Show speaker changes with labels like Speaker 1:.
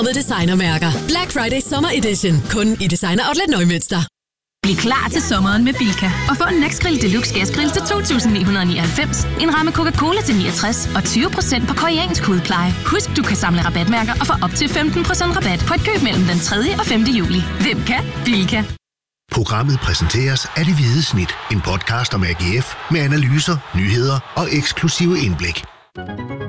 Speaker 1: designermærker. Black Friday Summer Edition. Kun i Designer Outlet Neumünster.
Speaker 2: Bliv klar til sommeren med Bilka og få en Next-Grill Deluxe Gasgrill til 2.999, en ramme Coca-Cola til 69 og 20% på koreansk hudpleje. Husk, du kan samle rabatmærker og få op til 15% rabat på et køb mellem den 3. og 5. juli. Hvem kan? Bilka.
Speaker 3: Programmet præsenteres af Det Hvide Snit, en podcast om AGF med analyser, nyheder og eksklusive indblik.